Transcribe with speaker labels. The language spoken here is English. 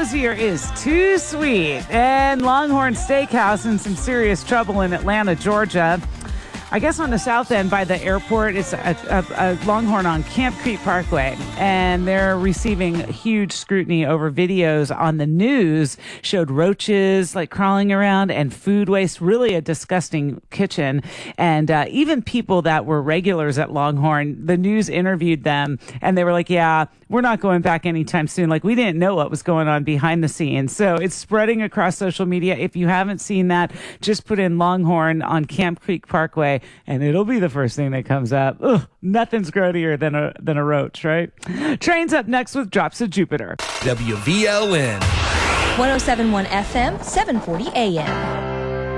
Speaker 1: Rosier is too sweet. And Longhorn Steakhouse in some serious trouble in Atlanta, Georgia. I guess on the south end by the airport, it's a Longhorn on Camp Creek Parkway, and they're receiving huge scrutiny over videos on the news showed roaches like crawling around and food waste, really a disgusting kitchen. And even people that were regulars at Longhorn, the news interviewed them and they were like, yeah, we're not going back anytime soon. Like, we didn't know what was going on behind the scenes. So it's spreading across social media. If you haven't seen that, just put in Longhorn on Camp Creek Parkway and it'll be the first thing that comes up. Ugh, nothing's grodier than a roach, right? Train's up next with Drops of Jupiter.
Speaker 2: WVLN
Speaker 3: 107.1 FM, 740 AM.